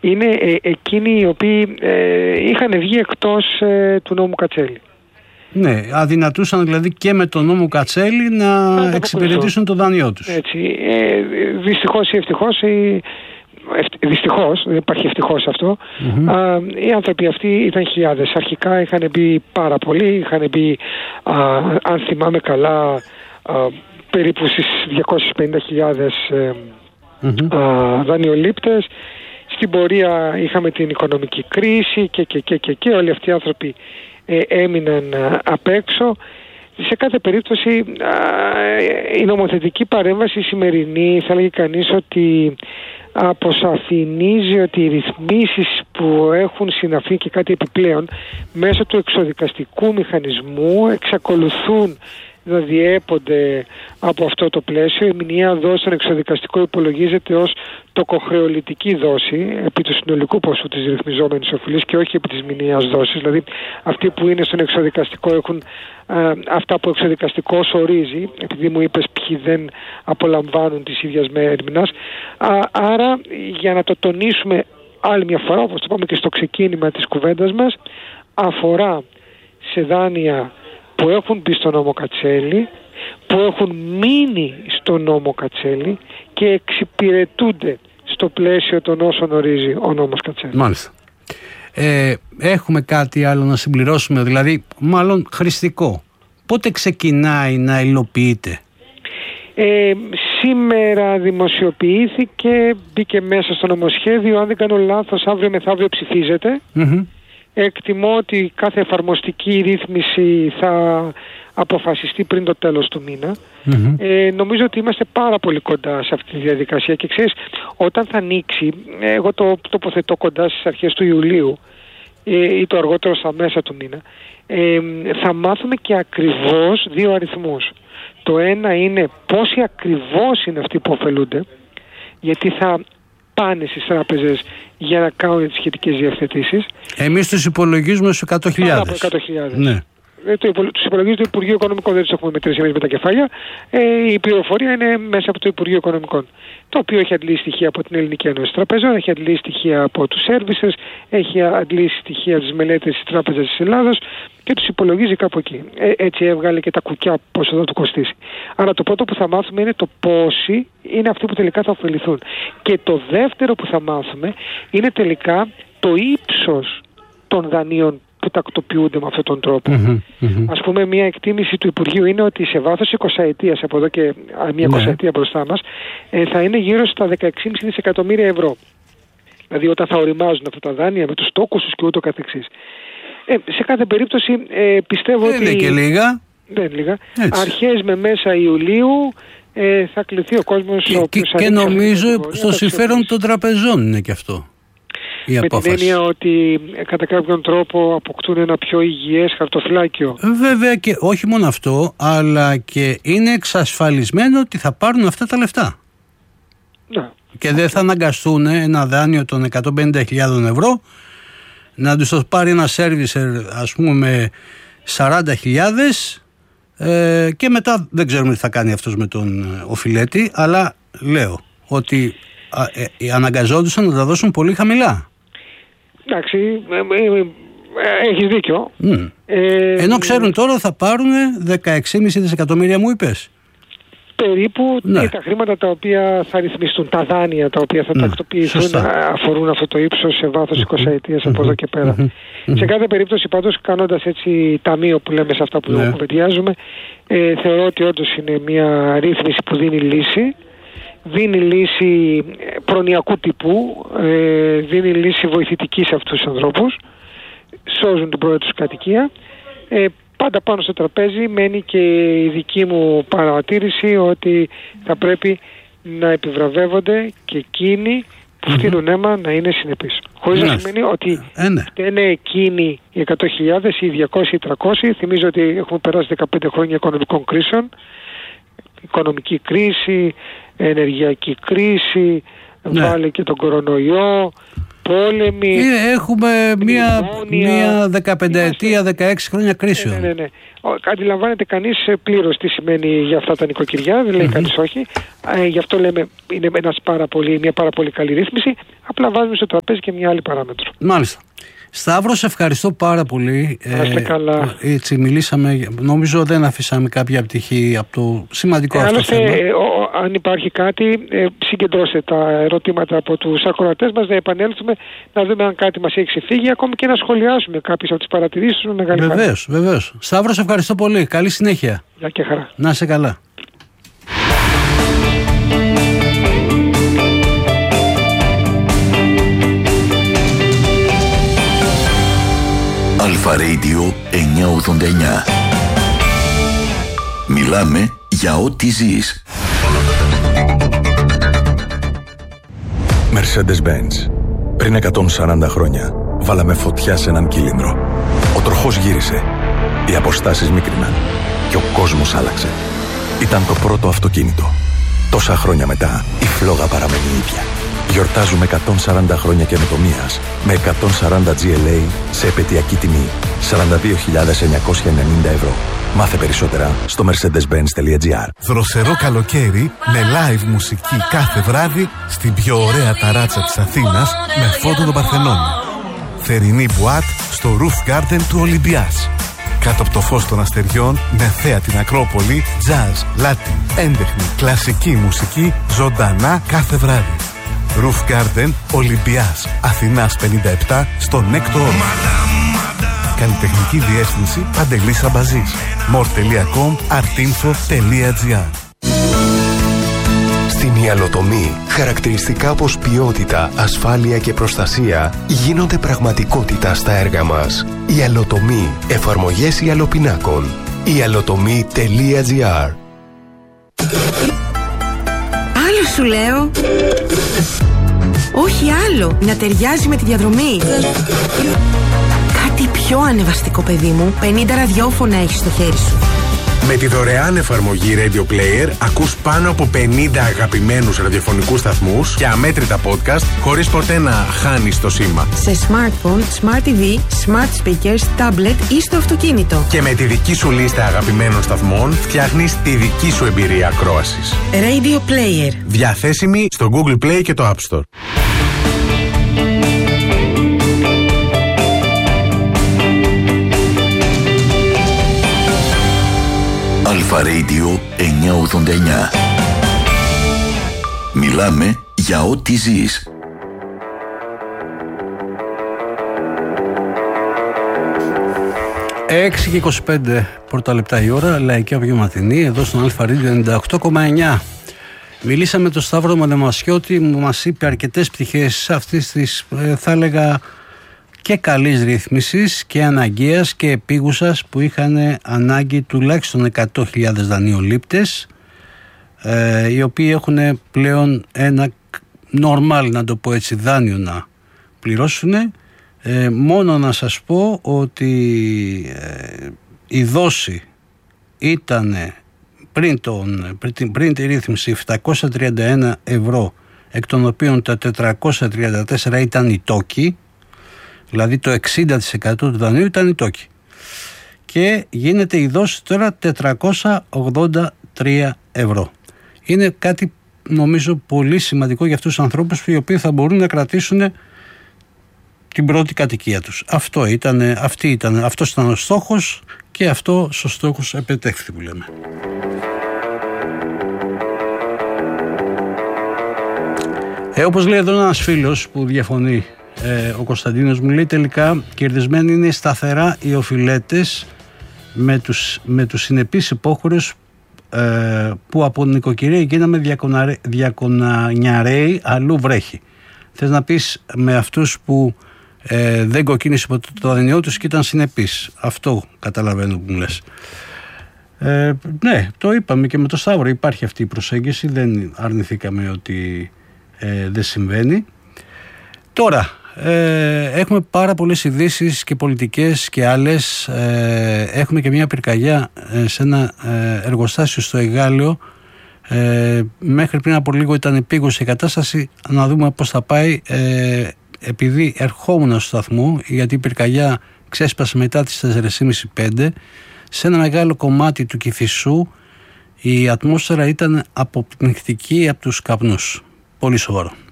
είναι εκείνοι οι οποίοι είχαν βγει εκτός του νόμου Κατσέλη. Ναι, αδυνατούσαν δηλαδή και με τον νόμο Κατσέλη να εξυπηρετήσουν το δάνειό τους. Έτσι. Δυστυχώς ή ευτυχώς, δεν υπάρχει ευτυχώς αυτό, οι άνθρωποι αυτοί ήταν χιλιάδες. Αρχικά είχαν μπει πάρα πολλοί, είχαν μπει, αν θυμάμαι καλά, περίπου στις 250.000 δανειολήπτες. Στην πορεία είχαμε την οικονομική κρίση και όλοι αυτοί οι άνθρωποι έμειναν απ' έξω. Σε κάθε περίπτωση η νομοθετική παρέμβαση σημερινή θα λέγει κανείς ότι αποσαφηνίζει ότι οι ρυθμίσεις που έχουν συναυθεί και κάτι επιπλέον μέσω του εξοδικαστικού μηχανισμού εξακολουθούν να διέπονται από αυτό το πλαίσιο. Η μηνιαία δόση στον εξοδικαστικό υπολογίζεται ως τοκοχρεωλητική δόση επί του συνολικού ποσού της ρυθμιζόμενης οφειλής και όχι επί της μηνιαίας δόσης. Δηλαδή αυτοί που είναι στον εξοδικαστικό έχουν αυτά που ο εξοδικαστικός ορίζει, επειδή μου είπες ποιοι δεν απολαμβάνουν της ίδιας μέρημνας. Άρα, για να το τονίσουμε άλλη μια φορά, όπως το είπαμε και στο ξεκίνημα της κουβέντας μας, αφορά σε δάνεια που έχουν μπει στο νόμο Κατσέλη, που έχουν μείνει στο νόμο Κατσέλη και εξυπηρετούνται στο πλαίσιο των όσων ορίζει ο νόμος Κατσέλη. Μάλιστα. Έχουμε κάτι άλλο να συμπληρώσουμε, δηλαδή μάλλον χρηστικό. Πότε ξεκινάει να υλοποιείται? Σήμερα δημοσιοποιήθηκε, μπήκε μέσα στο νομοσχέδιο, αν δεν κάνω λάθος αύριο μεθαύριο ψηφίζεται. Εκτιμώ ότι κάθε εφαρμοστική ρύθμιση θα αποφασιστεί πριν το τέλος του μήνα. Νομίζω ότι είμαστε πάρα πολύ κοντά σε αυτή τη διαδικασία και ξέρεις, όταν θα ανοίξει, εγώ το τοποθετώ κοντά στις αρχές του Ιουλίου ή το αργότερο στα μέσα του μήνα, θα μάθουμε και ακριβώς δύο αριθμούς. Το ένα είναι πόσοι ακριβώς είναι αυτοί που ωφελούνται, γιατί θα πάνε στις τράπεζες για να κάνουν τις σχετικές διευθετήσεις. Εμείς τους υπολογίζουμε στους 100.000. Πάνω από 100.000. Ναι. Τους υπολογίζει το Υπουργείο Οικονομικών, δεν τους έχουμε μετρήσει εμείς με τα κεφάλια. Η πληροφορία είναι μέσα από το Υπουργείο Οικονομικών, το οποίο έχει αντλήσει στοιχεία από την Ελληνική Ένωση Τραπεζών, έχει αντλήσει στοιχεία από τους services, έχει αντλήσει στοιχεία από τις μελέτες της Τράπεζας της Ελλάδος και τους υπολογίζει κάπου εκεί. Έτσι έβγαλε και τα κουκιά πόσο θα του κοστίσει. Άρα το πρώτο που θα μάθουμε είναι το πόσοι είναι αυτοί που τελικά θα ωφεληθούν. Και το δεύτερο που θα μάθουμε είναι τελικά το ύψος των δανείων που τακτοποιούνται με αυτόν τον τρόπο. Ας πούμε, μια εκτίμηση του Υπουργείου είναι ότι σε βάθος 20 ετίας, από εδώ και μια 20 ετία μπροστά μας, θα είναι γύρω στα 16,5 δισεκατομμύρια ευρώ. Δηλαδή όταν θα οριμάζουν αυτά τα δάνεια με τους τόκους τους και ούτω καθεξής. Σε κάθε περίπτωση πιστεύω ότι... Δεν είναι και λίγα. Δεν είναι λίγα. Αρχές με μέσα Ιουλίου θα κληθεί ο κόσμος... Και νομίζω στο συμφέρον των τραπεζών είναι και αυτό. Με την έννοια ότι κατά κάποιον τρόπο αποκτούν ένα πιο υγιές χαρτοφυλάκιο. Βέβαια, και όχι μόνο αυτό, αλλά και είναι εξασφαλισμένο ότι θα πάρουν αυτά τα λεφτά. Να. Και δεν θα αναγκαστούν ένα δάνειο των 150.000 ευρώ να τους το πάρει ένα servicer, ας πούμε, με 40.000 και μετά δεν ξέρουμε τι θα κάνει αυτός με τον οφειλέτη, αλλά λέω ότι αναγκαζόντουσαν να τα δώσουν πολύ χαμηλά. Εντάξει, έχεις δίκιο. Ενώ ξέρουν τώρα θα πάρουν 16,5 δισεκατομμύρια, μου είπες. Περίπου τα χρήματα τα οποία θα ρυθμιστούν, τα δάνεια τα οποία θα τακτοποιηθούν αφορούν αυτό το ύψος σε βάθος 20 ετίας από εδώ και πέρα. Σε κάθε περίπτωση πάντως, κάνοντας έτσι ταμείο που λέμε σε αυτά που κουβεντιάζουμε, θεωρώ ότι όντως είναι μια ρύθμιση που δίνει λύση. Δίνει λύση προνοιακού τύπου, δίνει λύση βοηθητική σε αυτούς τους ανθρώπους, σώζουν την πρώτη τους κατοικία. Πάντα πάνω στο τραπέζι μένει και η δική μου παρατήρηση ότι θα πρέπει να επιβραβεύονται και εκείνοι που φτύνουν αίμα να είναι συνεπείς. Χωρίς να σημαίνει ότι είναι εκείνοι οι 100.000 ή 200 ή 300. Θυμίζω ότι έχουμε περάσει 15 χρόνια οικονομικών κρίσεων. Οικονομική κρίση, ενεργειακή κρίση, βάλε και τον κορονοϊό, πόλεμοι. Έχουμε μία 15 ετία, 16 χρόνια κρίσεων. Ναι. Αντιλαμβάνεται κανείς πλήρως τι σημαίνει για αυτά τα νοικοκυριά, δεν λέει κανείς όχι. Γι' αυτό λέμε είναι μια πάρα πολύ καλή ρύθμιση. Απλά βάζουμε στο τραπέζι και μια άλλη παράμετρο. Μάλιστα. Σταύρο, σε ευχαριστώ πάρα πολύ. Είστε καλά. Έτσι μιλήσαμε, νομίζω δεν αφήσαμε κάποια πτυχή από το σημαντικό αυτό θέμα. Αν υπάρχει κάτι, συγκεντρώστε τα ερωτήματα από τους ακροατές μας, να επανέλθουμε, να δούμε αν κάτι μας έχει ξεφύγει, ακόμη και να σχολιάσουμε κάποιες από τις παρατηρήσεις με μεγάλη χαρά. Βεβαίως. Σταύρο, σε ευχαριστώ πολύ. Καλή συνέχεια. Γεια και χαρά. Να είσαι καλά. Αλφα Radio 989. Μιλάμε για ό,τι ζεις. Mercedes-Benz. Πριν 140 χρόνια βάλαμε φωτιά σε έναν κύλινδρο. Ο τροχός γύρισε. Οι αποστάσεις μίκριναν. Και ο κόσμος άλλαξε. Ήταν το πρώτο αυτοκίνητο. Τόσα χρόνια μετά η φλόγα παραμένει η ίδια. Γιορτάζουμε 140 χρόνια καινοτομίας με 140 GLA σε επαιτειακή τιμή 42.990 ευρώ. Μάθε περισσότερα στο mercedes-benz.gr. Δροσερό καλοκαίρι με live μουσική κάθε βράδυ στην πιο ωραία ταράτσα της Αθήνας με φόντο τον Παρθενώνα. Θερινή μπουάτ στο Roof Garden του Ολυμπιάς. Κάτω από το φως των αστεριών με θέα την Ακρόπολη, jazz, latin, έντεχνη, κλασική μουσική ζωντανά κάθε βράδυ. Roof Garden Ολυμπιάς Αθηνάς 57 στο Νέκτο Όρμα. Καλλιτεχνική διεύθυνση Παντελής Αμπαζής. more.com artinfo.gr. Στην Ιαλοτομή, χαρακτηριστικά όπως ποιότητα, ασφάλεια και προστασία γίνονται πραγματικότητα στα έργα μας. Ιαλοτομή, εφαρμογές ιαλοπινάκων. Ιαλοτομή.gr. Άλλο σου λέω. Όχι άλλο, να ταιριάζει με τη διαδρομή. Κάτι πιο ανεβαστικό, παιδί μου. 50 ραδιόφωνα έχεις στο χέρι σου. Με τη δωρεάν εφαρμογή Radio Player ακούς πάνω από 50 αγαπημένους ραδιοφωνικούς σταθμούς και αμέτρητα podcast χωρίς ποτέ να χάνεις το σήμα. Σε smartphone, smart TV, smart speakers, tablet ή στο αυτοκίνητο. Και με τη δική σου λίστα αγαπημένων σταθμών φτιάχνεις τη δική σου εμπειρία ακρόασης. Radio Player. Διαθέσιμη στο Google Play και το App Store. Αλφα Radio 989. Μιλάμε για ό,τι ζεις. Έξι και 25 πρώτα λεπτά η ώρα, λαϊκή απογευματινή, εδώ στον Αλφα Radio 98,9. Μιλήσαμε με τον Σταύρο Μανεμασιώτη, μου μας είπε αρκετές πτυχές αυτής της, θα έλεγα, και καλής ρύθμισης και αναγκαίας και επίγουσας, που είχαν ανάγκη τουλάχιστον 100.000 δανειολήπτες, οι οποίοι έχουν πλέον ένα normal, να το πω έτσι, δάνειο να πληρώσουν. Μόνο να σας πω ότι η δόση ήταν πριν τη ρύθμιση 731 ευρώ, εκ των οποίων τα 434 ήταν οι τόκοι. Δηλαδή το 60% του δανείου ήταν η τόκη. Και γίνεται η δόση τώρα 483 ευρώ. Είναι κάτι, νομίζω, πολύ σημαντικό για αυτούς τους ανθρώπους, οι οποίοι θα μπορούν να κρατήσουν την πρώτη κατοικία τους. Αυτός ήταν ο στόχος και αυτός ο στόχος επετέχθη, που λέμε. Όπως λέει εδώ ένας φίλος που διαφωνεί, ο Κωνσταντίνος, μου λέει, τελικά κερδισμένοι είναι σταθερά οι οφειλέτες με τους συνεπείς υπόχωρες που από νοικοκυρία γίναμε διακονιαρέοι, αλλού βρέχει. Θες να πεις με αυτούς που δεν κοκκίνησε το δανειό τους και ήταν συνεπείς? Αυτό καταλαβαίνω που μου λες. Ναι, το είπαμε και με το Σταύρο, υπάρχει αυτή η προσέγγιση, δεν αρνηθήκαμε ότι δεν συμβαίνει. Τώρα έχουμε πάρα πολλές ειδήσεις και πολιτικές και άλλες. Έχουμε και μια πυρκαγιά σε ένα εργοστάσιο στο Εγάλεο. Μέχρι πριν από λίγο ήταν επίγουσα η κατάσταση. Να δούμε πώς θα πάει. επειδή ερχόμουν στο σταθμό, γιατί η πυρκαγιά ξέσπασε μετά τις 4.30-5, σε ένα μεγάλο κομμάτι του Κηφισού η ατμόσφαιρα ήταν αποπνικτική από τους καπνούς. Πολύ σοβαρό.